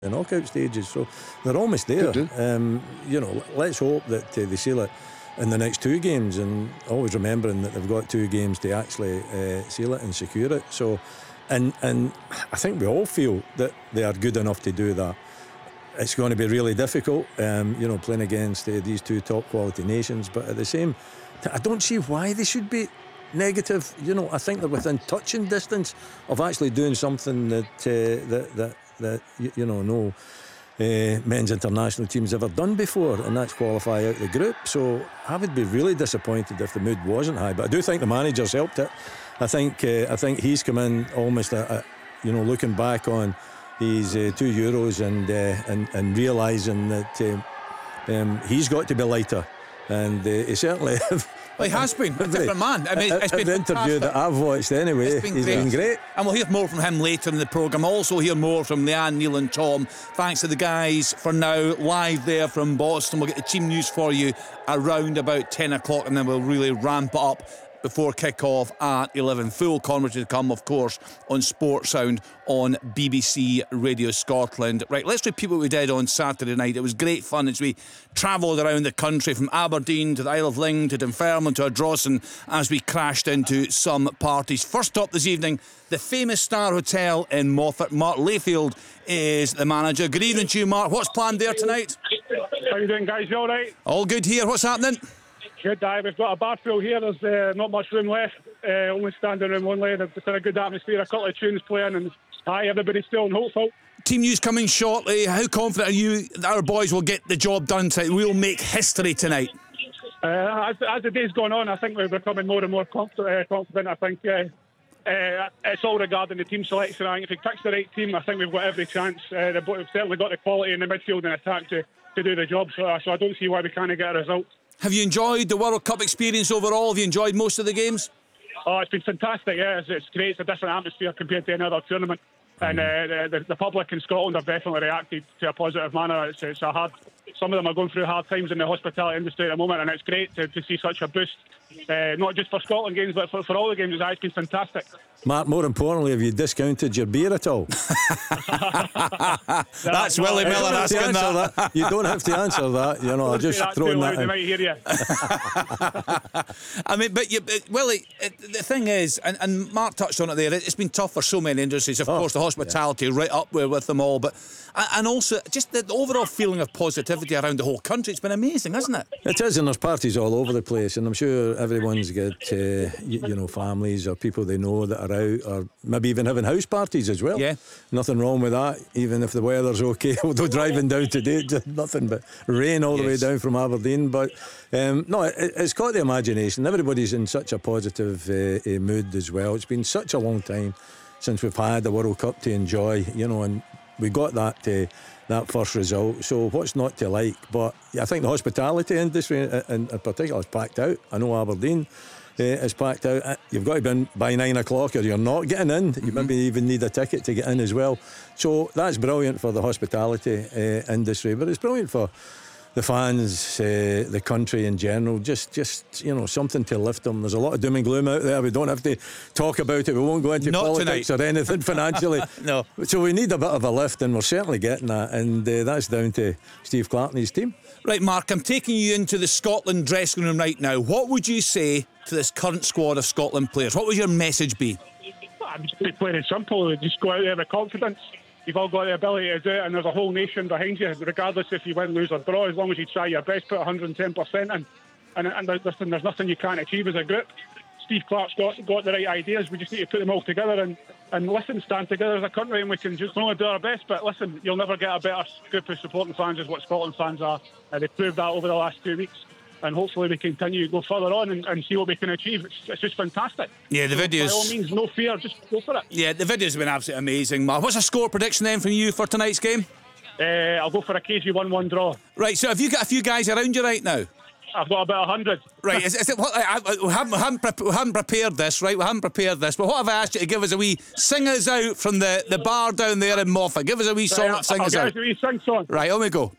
the knockout stages, so they're almost there. Let's hope that they seal it in the next 2 games, and always remembering that they've got 2 games to actually seal it and secure it. So, and I think we all feel that they are good enough to do that. It's going to be really difficult, playing against these 2 top quality nations, but at the same time, I don't see why they should be negative. I think they're within touching distance of actually doing something that no men's international teams ever done before, and that's qualify out the group. So I would be really disappointed if the mood wasn't high, but I do think the manager's helped it. I think he's come in almost looking back on his 2 Euros and realising that he's got to be lighter, and he certainly well, he has been a different man. I mean, it's been the interview that I've watched anyway, he's been great. And we'll hear more from him later in the programme. Also hear more from Leanne, Neil and Tom. Thanks to the guys for now, live there from Boston. We'll get the team news for you around about 10 o'clock, and then we'll really ramp it up before kick-off at 11. Full coverage to come, of course, on Sports Sound on BBC Radio Scotland. Right, let's repeat what we did on Saturday night. It was great fun as we travelled around the country from Aberdeen to the Isle of Ling to Dunfermline to Ardrossan as we crashed into some parties. First up this evening, the famous Star Hotel in Moffat. Mark Layfield is the manager. Good evening to you, Mark. What's planned there tonight? How you doing, guys? You all right? All good here. What's happening? Good, we've got a bar full here. There's not much room left. Only standing room only. There's a good atmosphere. A couple of tunes playing, and everybody's still in hopeful. Team news coming shortly. How confident are you that our boys will get the job done tonight? We'll make history tonight. As the day's gone on, I think we're becoming more and more confident. I think it's all regarding the team selection. I think if he picks the right team, I think we've got every chance. We've certainly got the quality in the midfield and attack to do the job. So I don't see why we can't get a result. Have you enjoyed the World Cup experience overall? Have you enjoyed most of the games? Oh, it's been fantastic, yeah. It's great. It's a different atmosphere compared to any other tournament. And the public in Scotland have definitely reacted to a positive manner. It's a hard... Some of them are going through hard times in the hospitality industry at the moment, and it's great to see such a boost, not just for Scotland games, but for all the games. It's been fantastic. Mark, more importantly, have you discounted your beer at all? That's Willie Miller asking that. You don't have to answer that. I'll just throw that in. They might hear you. I mean, but Willie, the thing is, and Mark touched on it there, it's been tough for so many industries. Of course, the hospitality right up there with them all, but and also just the overall feeling of positivity around the whole country. It's been amazing, hasn't it? It is, and there's parties all over the place, and I'm sure everyone's got families or people they know that are out, or maybe even having house parties as well. Yeah, nothing wrong with that, even if the weather's okay. Although driving down today, just nothing but rain all the way down from Aberdeen. But no, it's caught the imagination. Everybody's in such a positive mood as well. It's been such a long time since we've had the World Cup to enjoy, and we got that first result. So what's not to like? But I think the hospitality industry in particular is packed out. I know Aberdeen is packed out. You've got to be in by 9 o'clock or you're not getting in. You maybe even need a ticket to get in as well. So that's brilliant for the hospitality industry, but it's brilliant for the fans, the country in general. Just something to lift them. There's a lot of doom and gloom out there. We don't have to talk about it. We won't go into politics or anything financially. No. So we need a bit of a lift, and we're certainly getting that, and that's down to Steve Clarke and his team. Right, Mark, I'm taking you into the Scotland dressing room right now. What would you say to this current squad of Scotland players? What would your message be? I'm just plain and simple. Just go out there with confidence. You've all got the ability to do it, and there's a whole nation behind you, regardless if you win, lose or draw. As long as you try your best, put 110% in, and there's nothing you can't achieve as a group. Steve Clarke's got the right ideas. We just need to put them all together and listen, stand together as a country, and we can just only do our best. But listen, you'll never get a better group of supporting fans as what Scotland fans are. They've proved that over the last 2 weeks. And hopefully we continue to go further on and see what we can achieve. It's just fantastic. Yeah, the videos... By all means, no fear, just go for it. Yeah, the videos have been absolutely amazing, Mark. What's a score prediction then from you for tonight's game? I'll go for a cagey 1-1 draw. Right, so have you got a few guys around you right now? I've got about 100. Right, is it, we haven't prepared this, right? We haven't prepared this, but what have I asked you to give us a wee sing us out from the bar down there in Moffat? Give us a wee song that sing us out. I'll give us a wee sing song. Right, on we go.